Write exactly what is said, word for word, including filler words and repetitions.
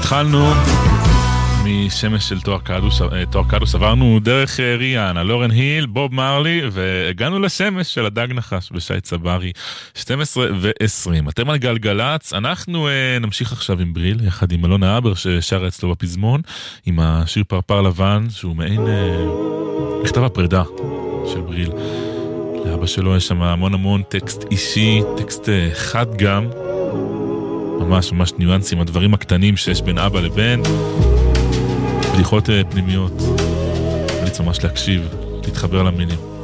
התחלנו משמש של תואר קדוס, תואר קדוס, עברנו דרך ריאנה, לורן היל, בוב מרלי, והגענו לשמש של הדג נחש בשי צברי, שתים עשרה ועשרים. אתם על גלגלץ, אנחנו uh, נמשיך עכשיו עם בריל, יחד עם אלונה אבר ששר אצלו בפזמון, עם השיר פרפר לבן, שהוא מעין uh, מכתב הפרידה של בריל. לאבא שלו יש שם המון המון טקסט אישי, טקסט uh, חד גם, ממש ממש ניואנסים, הדברים הקטנים שיש בין אבא לבן, בדיחות פנימיות, אני ממש להקשיב, להתחבר למילים.